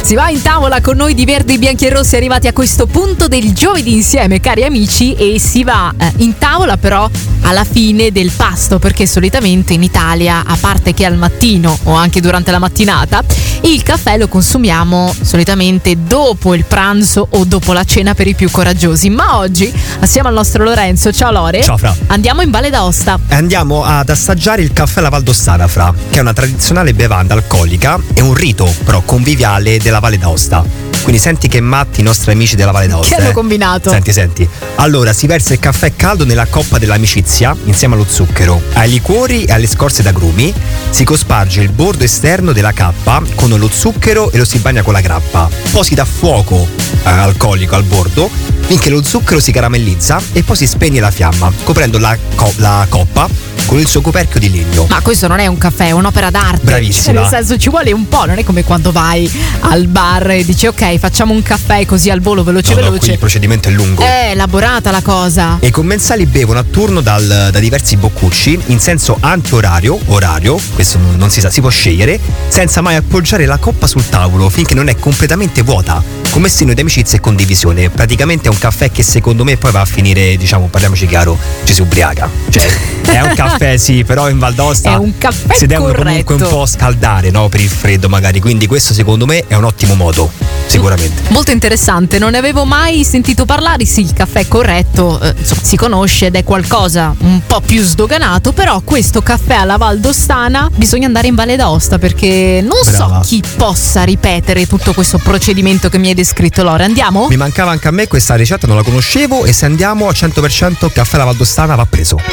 Si va in tavola con noi di Verdi, Bianchi e Rossi, arrivati a questo punto del giovedì insieme, cari amici, e si va in tavola però alla fine del pasto, perché solitamente in Italia, a parte che al mattino o anche durante la mattinata, il caffè lo consumiamo solitamente dopo il pranzo o dopo la cena per i più coraggiosi. Ma oggi, assieme al nostro Lorenzo, ciao Lore, ciao Fra, andiamo in Valle d'Aosta. Andiamo ad assaggiare il caffè alla Valdostana, Fra, che è una tradizionale bevanda alcolica e un rito però conviviale della Valle d'Aosta. Quindi senti che matti i nostri amici della Valle d'Aosta. Che hanno combinato? Senti. Allora, si versa il caffè caldo nella coppa dell'amicizia insieme allo zucchero, ai liquori e alle scorze d'agrumi. Si cosparge il bordo esterno della cappa con lo zucchero e lo si bagna con la grappa. Poi si dà fuoco alcolico al bordo finché lo zucchero si caramellizza e poi si spegne la fiamma, coprendo la coppa con il suo coperchio di legno. Ma questo non è un caffè, è un'opera d'arte. Bravissima. Nel senso, ci vuole un po', non è come quando vai al bar e dici ok, facciamo un caffè così al volo, veloce. Qui il procedimento è lungo. È elaborata la cosa. E i commensali bevono a turno da diversi boccucci in senso anti-orario, questo non si sa, si può scegliere, senza mai appoggiare la coppa sul tavolo finché non è completamente vuota, come segno di amicizia e condivisione. Praticamente è un caffè che secondo me poi va a finire, diciamo, parliamoci chiaro, ci si ubriaca. Cioè, è un caffè sì, però in Val d'Aosta è un caffè si devono corretto. comunque un po' scaldare, no? Per il freddo magari, quindi questo secondo me è un ottimo modo, sicuramente. Molto interessante, non ne avevo mai sentito parlare. Sì, il caffè corretto insomma, si conosce ed è qualcosa un po' più sdoganato, però questo caffè alla Valdostana bisogna andare in Valle d'Aosta, perché non Brava. so chi possa ripetere tutto questo procedimento che mi hai descritto. Lore, andiamo? Mi mancava anche a me questa ricetta, non la conoscevo, e se andiamo a 100% caffè alla Valdostana va preso.